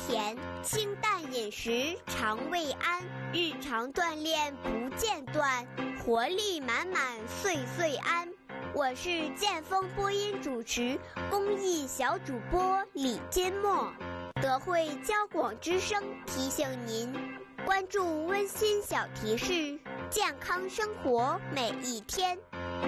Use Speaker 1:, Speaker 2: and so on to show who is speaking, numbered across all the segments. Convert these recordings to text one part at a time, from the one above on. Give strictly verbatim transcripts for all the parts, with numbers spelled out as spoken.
Speaker 1: 甜，清淡饮食肠胃安，日常锻炼不间断，活力满满岁岁安。我是剑锋播音主持公益小主播李金墨，德惠交广之声提醒您关注温馨小提示，健康生活每一天。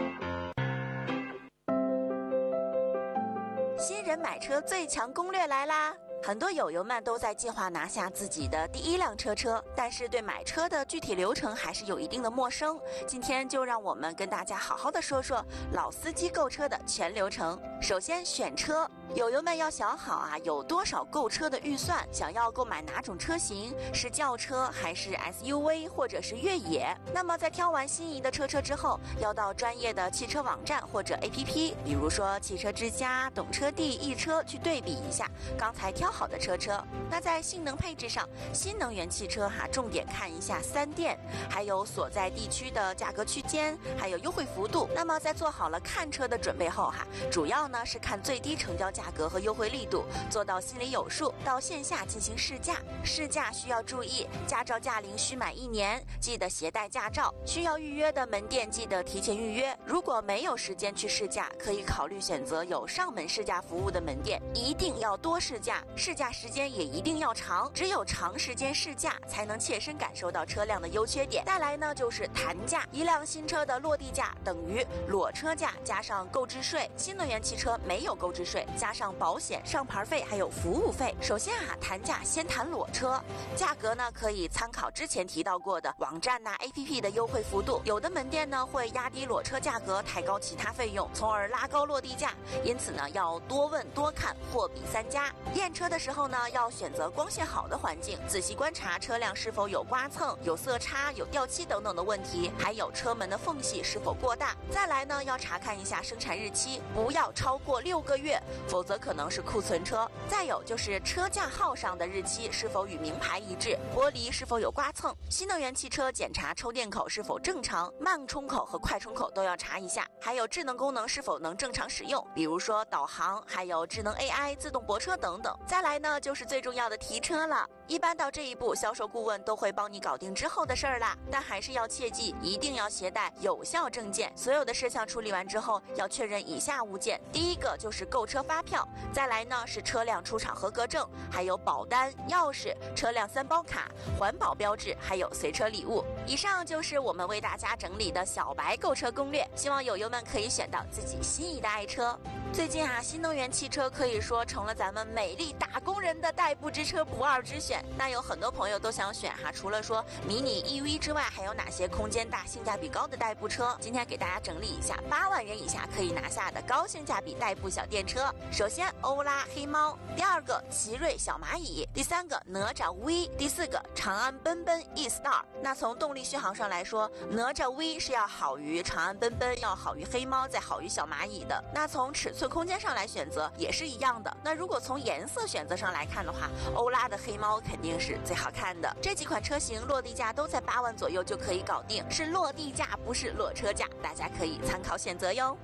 Speaker 2: 新人买车最强攻略来啦！很多友友们都在计划拿下自己的第一辆车车，但是对买车的具体流程还是有一定的陌生。今天就让我们跟大家好好的说说老司机购车的全流程。首先选车，友友们要想好啊，有多少购车的预算，想要购买哪种车型，是轿车还是 S U V 或者是越野。那么在挑完心仪的车车之后，要到专业的汽车网站或者 A P P， 比如说汽车之家、懂车帝、易车去对比一下刚才挑好的车车。那在性能配置上，新能源汽车哈，重点看一下三电，还有所在地区的价格区间，还有优惠幅度。那么在做好了看车的准备后哈，主要呢是看最低成交价格和优惠力度，做到心里有数，到线下进行试驾。试驾需要注意，驾照驾龄需满一年，记得携带驾照。需要预约的门店记得提前预约。如果没有时间去试驾，可以考虑选择有上门试驾服务的门店。一定要多试驾，试驾时间也一定要长，只有长时间试驾才能切身感受到车辆的优缺点。再来呢就是谈价，一辆新车的落地价等于裸车价加上购置税，新能源汽车没有购置税，加上保险、上牌费还有服务费。首先啊，谈价先谈裸车，价格呢可以参考之前提到过的网站呐、啊、A P P 的优惠幅度。有的门店呢会压低裸车价格，抬高其他费用，从而拉高落地价。因此呢，要多问多看，货比三家。验车的时候呢，要选择光线好的环境，仔细观察车辆是否有刮蹭、有色差、有掉漆等等的问题，还有车门的缝隙是否过大。再来呢，要查看一下生产日期，不要超过六个月，否则可能是库存车。再有就是车架号上的日期是否与名牌一致，玻璃是否有刮蹭。新能源汽车检查充电口是否正常，慢充口和快充口都要查一下，还有智能功能是否能正常使用，比如说导航，还有智能 A I、自动泊车等等。再来呢，就是最重要的提车了。一般到这一步，销售顾问都会帮你搞定之后的事儿啦。但还是要切记，一定要携带有效证件。所有的事项处理完之后，要确认以下物件：第一个就是购车发票，再来呢是车辆出厂合格证，还有保单、钥匙、车辆三包卡、环保标志，还有随车礼物。以上就是我们为大家整理的小白购车攻略，希望友友们可以选到自己心仪的爱车。最近啊，新能源汽车可以说成了咱们美丽打工人的代步之车不二之选。那有很多朋友都想选哈，除了说迷你 E V 之外，还有哪些空间大、性价比高的代步车？今天给大家整理一下八万元以下可以拿下的高性价比代步小电车。首先，欧拉黑猫；第二个，奇瑞小蚂蚁；第三个，哪吒 V；第四个，长安奔奔 E-Star。那从动力续航上来说，哪吒 V 是要好于长安奔奔，要好于黑猫，再好于小蚂蚁的。那从尺寸空间上来选择也是一样的。那如果从颜色选择上来看的话，欧拉的黑猫肯定是最好看的。这几款车型落地价都在八万左右就可以搞定，是落地价，不是裸车价，大家可以参考选择哟。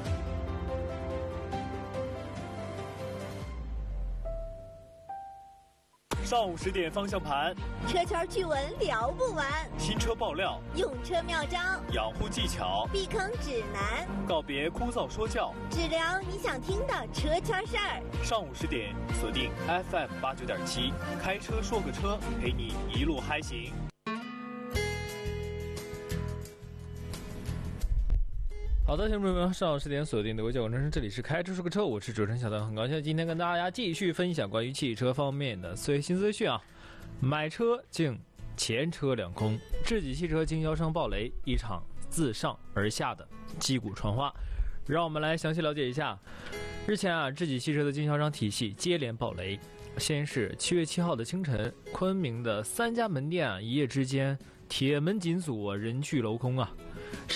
Speaker 3: 上午十点方向盘，
Speaker 4: 车圈趣闻聊不完，
Speaker 3: 新车爆料，
Speaker 4: 用车妙招，
Speaker 3: 养护技巧，
Speaker 4: 避坑指南，
Speaker 3: 告别枯燥说教，
Speaker 4: 只聊你想听的车圈事儿。
Speaker 3: 上午十点锁定 F M 八九点七，开车说个车，陪你一路嗨行。好的，听众朋友们，上午十点锁定的国际广播城，这里是开车说个车，我是主持人小段，很高兴今天跟大家继续分享关于汽车方面的最新资讯啊。买车竟前车两空，智己汽车经销商爆雷，一场自上而下的击鼓传花。让我们来详细了解一下。日前啊，智己汽车的经销商体系接连爆雷。先是七月七号的清晨，昆明的三家门店啊，一夜之间铁门紧锁，人去楼空啊。